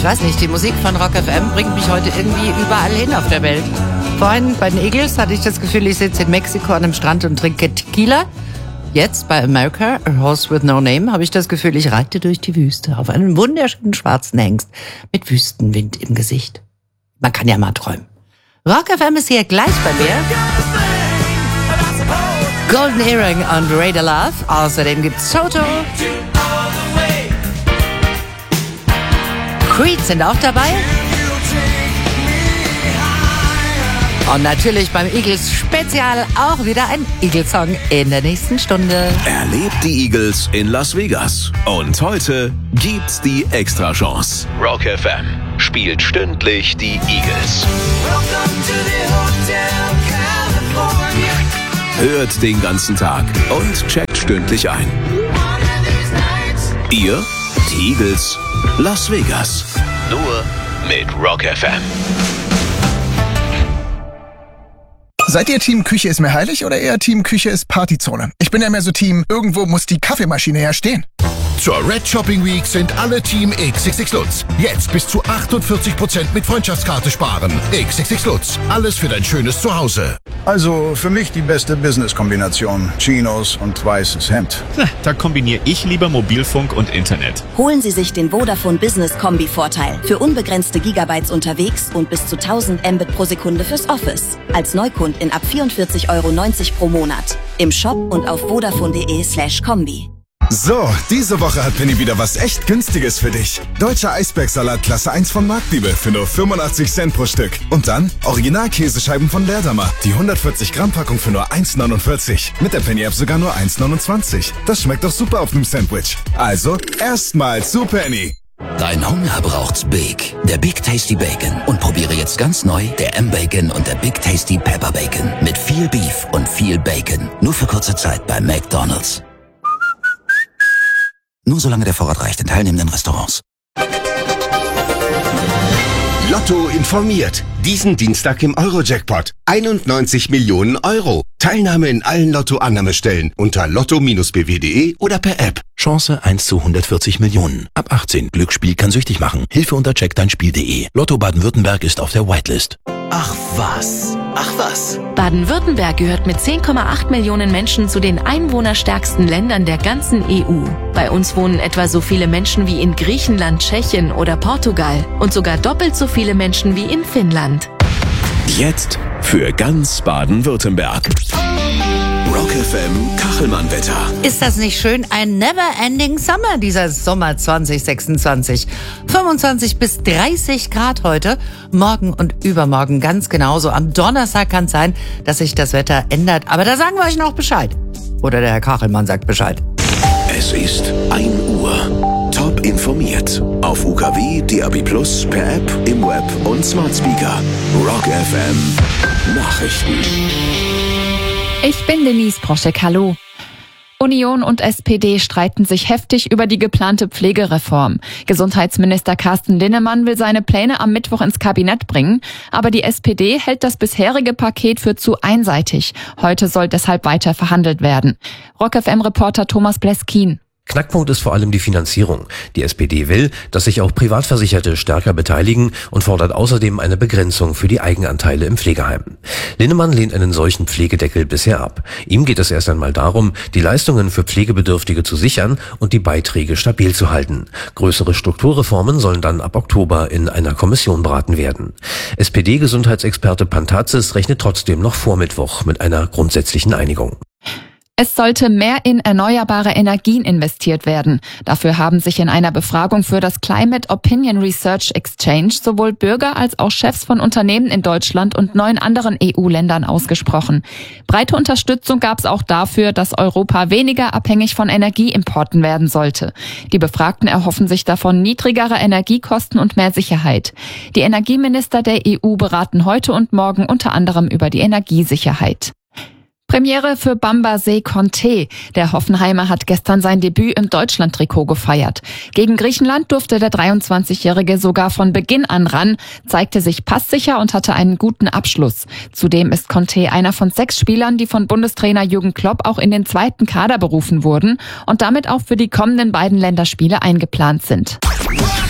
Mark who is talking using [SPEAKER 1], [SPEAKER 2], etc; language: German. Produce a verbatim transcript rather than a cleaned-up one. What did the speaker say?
[SPEAKER 1] weiß nicht, die Musik von Rock F M bringt mich heute irgendwie überall hin auf der Welt. Vorhin bei den Eagles hatte ich das Gefühl, ich sitze in Mexiko an einem Strand und trinke Tequila. Jetzt bei America, A Horse with No Name, habe ich das Gefühl, ich reite durch die Wüste auf einem wunderschönen schwarzen Hengst mit Wüstenwind im Gesicht. Man kann ja mal träumen. Rock F M ist hier gleich bei mir. Golden Earring und Radar Love. Außerdem gibt's Toto. Creed sind auch dabei. Und natürlich beim Eagles Spezial auch wieder ein Eagles-Song in der nächsten Stunde.
[SPEAKER 2] Erlebt die Eagles in Las Vegas. Und heute gibt's die Extrachance. Rock F M spielt stündlich die Eagles. Hört den ganzen Tag und checkt stündlich ein. Ihr, die Eagles, Las Vegas. Nur mit Rock F M.
[SPEAKER 3] Seid ihr Team Küche ist mir heilig oder eher Team Küche ist Partyzone? Ich bin ja mehr so Team, irgendwo muss die Kaffeemaschine ja stehen.
[SPEAKER 4] Zur Red Shopping Week sind alle Team X X X Lutz. Jetzt bis zu achtundvierzig Prozent mit Freundschaftskarte sparen. X X X Lutz. Alles für dein schönes Zuhause.
[SPEAKER 5] Also für mich die beste Business-Kombination. Chinos und weißes Hemd.
[SPEAKER 6] Da kombiniere ich lieber Mobilfunk und Internet.
[SPEAKER 7] Holen Sie sich den Vodafone Business Kombi-Vorteil. Für unbegrenzte Gigabytes unterwegs und bis zu tausend Mbit pro Sekunde fürs Office. Als Neukundin ab vierundvierzig Euro neunzig pro Monat. Im Shop und auf vodafone.de slash Kombi.
[SPEAKER 8] So, diese Woche hat Penny wieder was echt Günstiges für dich. Deutscher Eisbergsalat Klasse eins von Marktliebe für nur fünfundachtzig Cent pro Stück. Und dann Original-Käsescheiben von Leerdammer. Die hundertvierzig Gramm Packung für nur eins neunundvierzig. Mit der Penny-App sogar nur eins neunundzwanzig. Das schmeckt doch super auf einem Sandwich. Also, erstmal zu Penny.
[SPEAKER 9] Dein Hunger braucht's Big. Der Big Tasty Bacon. Und probiere jetzt ganz neu der M-Bacon und der Big Tasty Pepper Bacon. Mit viel Beef und viel Bacon. Nur für kurze Zeit bei McDonald's. Nur solange der Vorrat reicht in teilnehmenden Restaurants.
[SPEAKER 10] Lotto informiert. Diesen Dienstag im Euro-Jackpot. einundneunzig Millionen Euro. Teilnahme in allen Lotto-Annahmestellen unter lotto Bindestrich b w punkt de oder per App.
[SPEAKER 9] Chance eins zu hundertvierzig Millionen. Ab achtzehn. Glücksspiel kann süchtig machen. Hilfe unter check dein Spiel punkt de. Lotto Baden-Württemberg ist auf der Whitelist.
[SPEAKER 2] Ach was. Ach was.
[SPEAKER 11] Baden-Württemberg gehört mit zehn Komma acht Millionen Menschen zu den einwohnerstärksten Ländern der ganzen E U. Bei uns wohnen etwa so viele Menschen wie in Griechenland, Tschechien oder Portugal. Und sogar doppelt so viele Menschen wie in Finnland.
[SPEAKER 2] Jetzt für ganz Baden-Württemberg. Rock F M Kachelmann-Wetter.
[SPEAKER 1] Ist das nicht schön? Ein never-ending Summer, dieser Sommer zwanzig sechsundzwanzig. fünfundzwanzig bis dreißig Grad heute, morgen und übermorgen ganz genauso. Am Donnerstag kann es sein, dass sich das Wetter ändert. Aber da sagen wir euch noch Bescheid. Oder der Herr Kachelmann sagt Bescheid.
[SPEAKER 2] Es ist ein Uhr. Top informiert. Auf U K W, D A B plus, per App, im Web und Smart Speaker. Rock F M Nachrichten.
[SPEAKER 12] Ich bin Denise Proschek, hallo. Union und S P D streiten sich heftig über die geplante Pflegereform. Gesundheitsminister Carsten Linnemann will seine Pläne am Mittwoch ins Kabinett bringen, aber die S P D hält das bisherige Paket für zu einseitig. Heute soll deshalb weiter verhandelt werden. Rock F M-Reporter Thomas Bleskin.
[SPEAKER 13] Knackpunkt ist vor allem die Finanzierung. Die S P D will, dass sich auch Privatversicherte stärker beteiligen und fordert außerdem eine Begrenzung für die Eigenanteile im Pflegeheim. Linnemann lehnt einen solchen Pflegedeckel bisher ab. Ihm geht es erst einmal darum, die Leistungen für Pflegebedürftige zu sichern und die Beiträge stabil zu halten. Größere Strukturreformen sollen dann ab Oktober in einer Kommission beraten werden. S P D-Gesundheitsexperte Pantazis rechnet trotzdem noch vor Mittwoch mit einer grundsätzlichen Einigung.
[SPEAKER 12] Es sollte mehr in erneuerbare Energien investiert werden. Dafür haben sich in einer Befragung für das Climate Opinion Research Exchange sowohl Bürger als auch Chefs von Unternehmen in Deutschland und neun anderen E U-Ländern ausgesprochen. Breite Unterstützung gab es auch dafür, dass Europa weniger abhängig von Energieimporten werden sollte. Die Befragten erhoffen sich davon niedrigere Energiekosten und mehr Sicherheit. Die Energieminister der E U beraten heute und morgen unter anderem über die Energiesicherheit. Premiere für Bambaset Conte. Der Hoffenheimer hat gestern sein Debüt im Deutschland-Trikot gefeiert. Gegen Griechenland durfte der dreiundzwanzigjährige sogar von Beginn an ran, zeigte sich passsicher und hatte einen guten Abschluss. Zudem ist Conte einer von sechs Spielern, die von Bundestrainer Jürgen Klopp auch in den zweiten Kader berufen wurden und damit auch für die kommenden beiden Länderspiele eingeplant sind.